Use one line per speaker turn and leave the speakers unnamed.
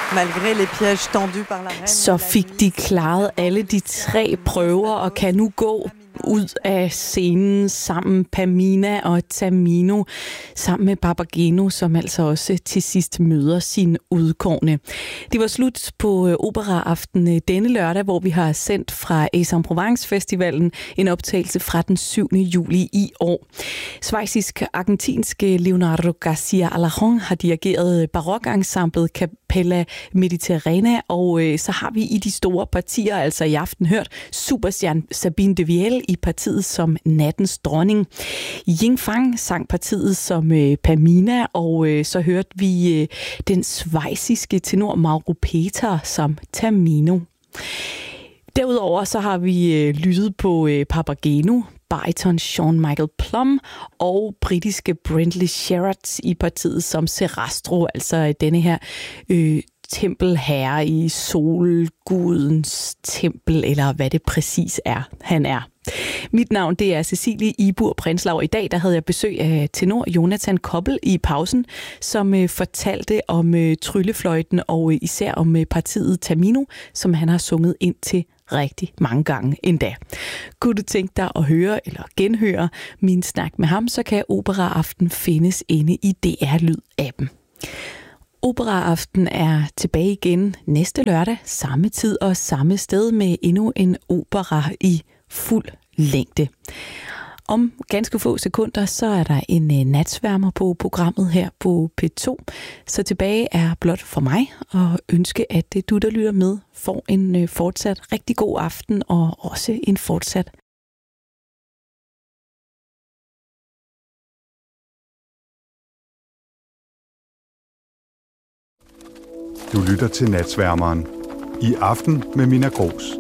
Malgré les pièges tendus par la reine.
Så fik de klaret alle de 3 prøver og kan nu gå ud af scenen sammen Pamina og Tamino, sammen med Papageno, som altså også til sidst møder sin udkårne. Det var slut på Operaaften denne lørdag, hvor vi har sendt fra Aix-en-Provence-festivalen en optagelse fra den 7. juli i år. Schweizisk-argentinske Leonardo Garcia Alarcón har dirigeret barokensemblet Capella Mediterrana, og så har vi i de store partier, altså i aften hørt superstjerne Sabine de Viel i partiet som Nattens dronning. Ying Fang sang partiet som Pamina, og så hørte vi den schweiziske tenor Mauro Peter som Tamino. Derudover så har vi lyttet på Papageno, bariton Sean Michael Plum og britiske Brentley Sherratt i partiet som Serastro, altså denne her tempelherre i solgudens tempel, eller hvad det præcis er, han er. Mit navn, det er Cecilie Ibur Prinslav. I dag der havde jeg besøg af tenor Jonathan Koppel i pausen, som fortalte om tryllefløjten og især om partiet Tamino, som han har sunget ind til rigtig mange gange endda. Kunne du tænke dig at høre eller genhøre min snak med ham, så kan Operaaften findes inde i DR Lyd-appen. Operaaften er tilbage igen næste lørdag, samme tid og samme sted med endnu en opera i fuld længde. Om ganske få sekunder, så er der en natsværmer på programmet her på P2. Så tilbage er blot for mig at ønske, at du, der lytter med, får en fortsat rigtig god aften og også en fortsat
Du lytter til Natsværmeren. I aften med Minna Gros.